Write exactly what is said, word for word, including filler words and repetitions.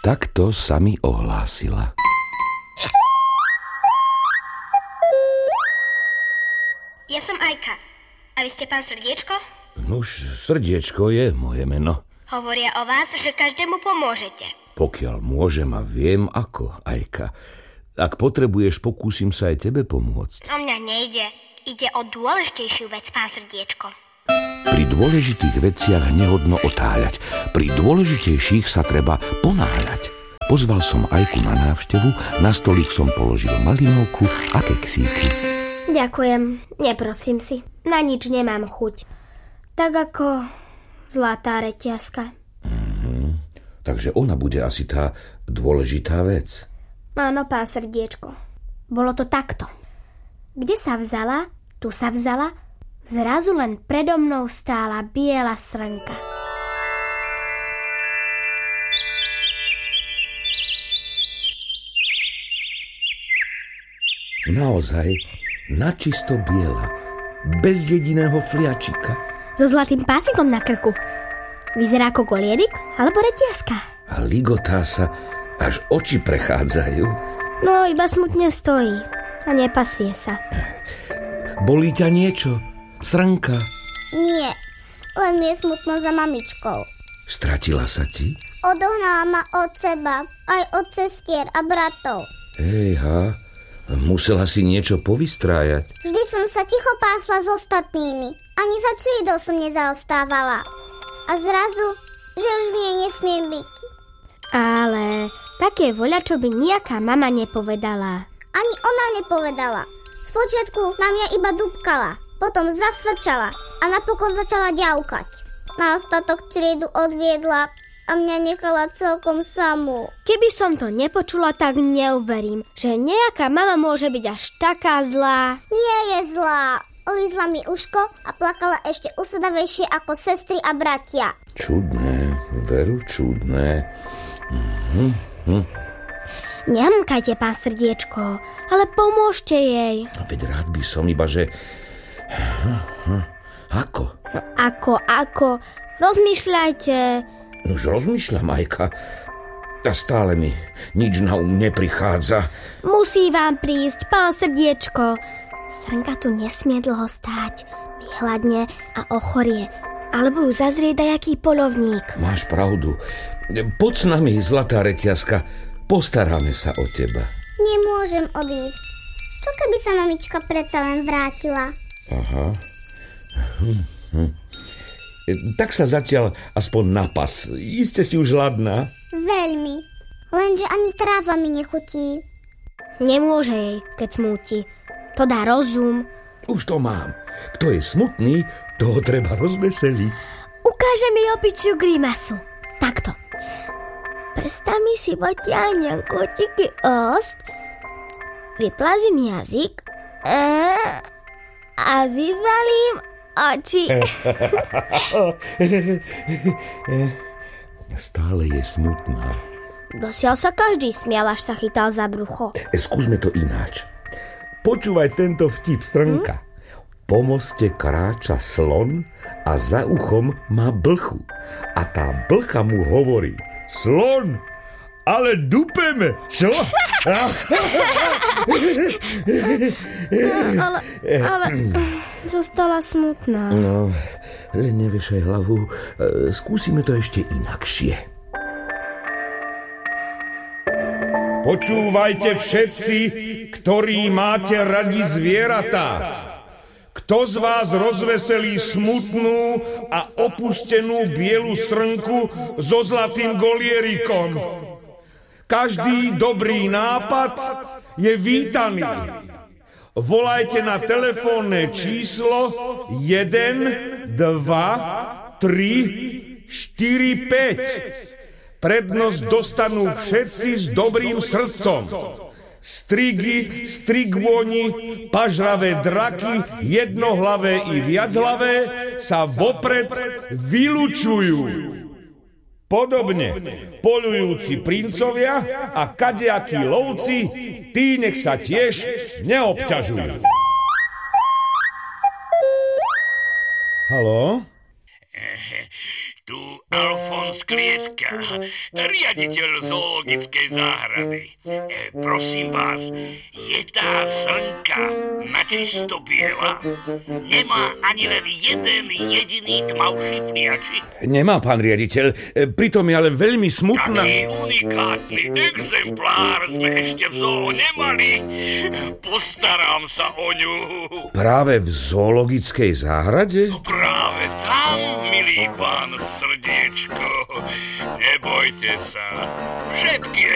takto sa mi ohlásila. Ja som Ajka. A vy ste pán Srdiečko? Nuž, Srdiečko je moje meno. Hovoria o vás, že každému pomôžete. Pokiaľ môžem a viem ako, Ajka. Ak potrebuješ, pokúsim sa aj tebe pomôcť. O mňa nejde. Ide o dôležitejšiu vec, pán Srdiečko. Pri dôležitých veciach nehodno otáľať. Pri dôležitejších sa treba ponáhľať. Pozval som Ajku na návštevu, na stolík som položil malinovku a keksíky. Ďakujem, neprosím si. Na nič nemám chuť. Tak ako zlatá reťazka. Mm-hmm. Takže ona bude asi tá dôležitá vec. Áno, pán Srdiečko. Bolo to takto. Kde sa vzala, tu sa vzala, zrazu len predo mnou stála biela srnka. Naozaj, načisto biela, bez jediného fliačika. So zlatým pásikom na krku. Vyzerá ako golierik alebo reťazka. A ligotá sa, až oči prechádzajú. No, iba smutne stojí a nepasie sa. Bolí ťa niečo, srnka? Nie, len mi je smutno za mamičkou. Stratila sa ti? Odohnala ma od seba, aj od sestier a bratov. Ejha, musela si niečo povystrájať. Vždy som sa ticho pásla s ostatnými. Ani za čriedou som nezaostávala. A zrazu, že už v nej nesmiem byť. Ale také voľačo by nejaká mama nepovedala. Ani ona nepovedala. Spočiatku na mňa iba dúbkala, potom zasvrčala a napokon začala ďaukať. Na ostatok čriedu odviedla a mňa nechala celkom samú. Keby som to nepočula, tak neuverím, že nejaká mama môže byť až taká zlá. Nie je zlá. Olízla mi uško a plakala ešte usedavejšie ako sestry a bratia. Čudné, veru čudné. Mhm, mhm. Nehamkajte, pán Srdiečko, ale pomôžte jej. No veď rád by som, iba že... Ako? No, ako, ako? Rozmýšľajte. Nož rozmýšľam, Ajka. A stále mi nič na um neprichádza. Musí vám prísť, pán Srdiečko. Srnka tu nesmie dlho stáť. Vyhladne a ochorie. Alebo ju zazrie dajaký poľovník. Máš pravdu. Poď s nami, zlatá reťazka. Postaráme sa o teba. Nemôžem odísť. Čo keby sa mamička predsa len vrátila? Aha. Hm, hm. Tak sa zatiaľ aspoň napas. Iste si už hladná. Veľmi. Lenže ani tráva mi nechutí. Nemôže jej, keď smúti. To dá rozum. Už to mám. Kto je smutný, toho treba rozveseliť. Ukáže mi opičiu grimasu. Takto. Prstami si potiahnem kotiky ost, vyplazím jazyk a vyvalím oči. Stále je smutná. Dosiaľ sa každý smial, až sa chytal za brucho. Skúsme to ináč. Počúvaj tento vtip, srnka. Hm? Po moste kráča slon a za uchom má blchu. A tá blcha mu hovorí: Slon, ale dupeme, čo? ale, ale zostala smutná. No, nevešaj hlavu. Skúsime to ešte inakšie. Počúvajte všetci, ktorí máte radi zvieratá. Kto z vás rozveselí smutnú a opustenú bielu srnku so zlatým golierikom? Každý dobrý nápad je vítaný. Volajte na telefónne číslo jeden, dva, tri, štyri, päť. Prednosť dostanú všetci s dobrým srdcom. Strigy, strigvoni, pažravé draky, jednohlavé i viachlavé sa vopred vylučujú. Podobne poľujúci princovia a kadejakí lovci, tí nech sa tiež neobťažujú. Haló? Tu Alfons Klietka, riaditeľ zoologickej záhrady. E, prosím vás, je tá srnka načisto biela? Nemá ani len jeden jediný tmavší fliačik? Nemá, pán riaditeľ, e, pritom je ale veľmi smutná. Taký unikátny exemplár sme ešte v zoo nemali. Postarám sa o ňu. Práve v zoologickej záhrade? Práve tam, milý pán Srdiečko. Nebojte sa, všetky